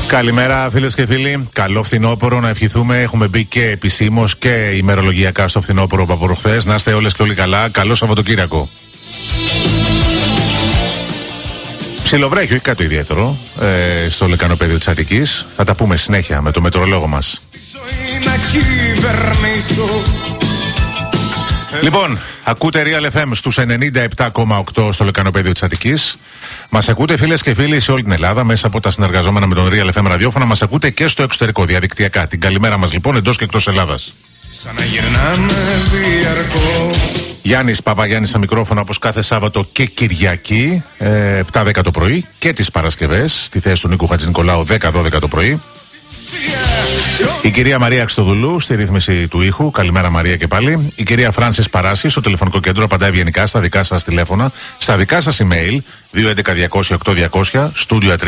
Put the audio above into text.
Καλημέρα φίλες και φίλοι, καλό φθινόπωρο να ευχηθούμε. Έχουμε μπει και επισήμως και ημερολογιακά στο φθινόπωρο από προχθές. Να είστε όλες και όλοι καλά, καλό Σαββατοκύριακο. Ψιλοβρέχει, όχι κάτι ιδιαίτερο, στο λεκανοπέδιο της Αττικής. Θα τα πούμε συνέχεια με το μετρολόγο μας. Λοιπόν, ακούτε Real FM στους 97,8 στο λεκανοπέδιο της Αττικής. Μας ακούτε φίλες και φίλοι σε όλη την Ελλάδα μέσα από τα συνεργαζόμενα με τον Real FM ραδιόφωνα. Μας ακούτε και στο εξωτερικό διαδικτυακά. Την καλημέρα μας λοιπόν εντός και εκτός Ελλάδας. Γιάννης Παπαγιάννης στα μικρόφωνα όπως κάθε Σάββατο και Κυριακή 7-10 το πρωί και τις Παρασκευές στη θέση του Νίκου Χατζηνικολάου 10-12 το πρωί. Η κυρία Μαρία Χριστοδουλού στη ρύθμιση του ήχου. Καλημέρα Μαρία και πάλι. Η κυρία Φράνσις Παράση στο τηλεφωνικό κέντρο απαντάει ευγενικά στα δικά σας τηλέφωνα, στα δικά σας email 211-200-8200, studio